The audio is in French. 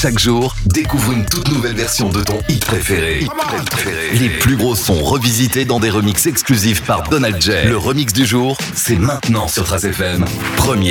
Chaque jour, découvre une toute nouvelle version de ton hit préféré. Les plus gros sons revisités dans des remixes exclusifs par Donald J. Le remix du jour, c'est maintenant sur Trace FM. Premier.